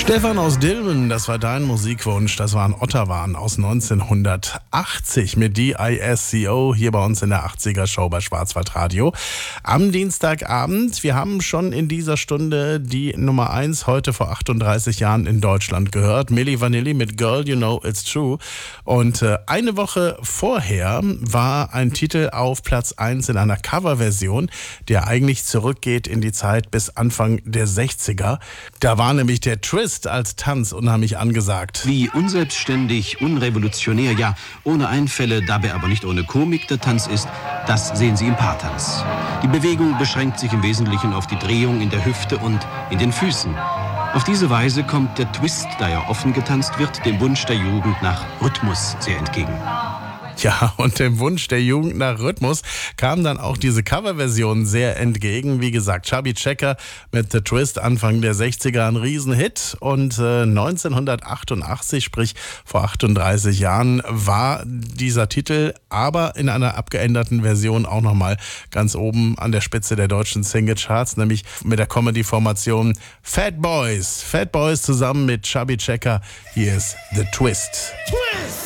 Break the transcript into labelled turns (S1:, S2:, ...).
S1: Stefan aus Dilmen, das war dein Musikwunsch. Das waren Ottawa aus 1980 mit DISCO hier bei uns in der 80er Show bei Schwarzwaldradio. Am Dienstagabend, wir haben schon in dieser Stunde die Nummer 1 heute vor 38 Jahren in Deutschland gehört. Milli Vanilli mit Girl, You Know It's True. Und eine Woche vorher war ein Titel auf Platz 1 in einer Coverversion, der eigentlich zurückgeht in die Zeit bis Anfang der 60er. Da war nämlich der Twist als Tanz unheimlich angesagt.
S2: Wie unselbstständig, unrevolutionär, ja, ohne Einfälle, dabei aber nicht ohne Komik der Tanz ist, das sehen Sie im Paartanz. Die Bewegung beschränkt sich im Wesentlichen auf die Drehung in der Hüfte und in den Füßen. Auf diese Weise kommt der Twist, da er offen getanzt wird, dem Wunsch der Jugend nach Rhythmus sehr entgegen.
S1: Ja, und dem Wunsch der Jugend nach Rhythmus kam dann auch diese Coverversion sehr entgegen. Wie gesagt, Chubby Checker mit The Twist Anfang der 60er, ein Riesenhit. Und 1988, sprich vor 38 Jahren, war dieser Titel aber in einer abgeänderten Version auch nochmal ganz oben an der Spitze der deutschen Singlecharts, nämlich mit der Comedy-Formation Fat Boys. Fat Boys zusammen mit Chubby Checker. Hier ist The Twist.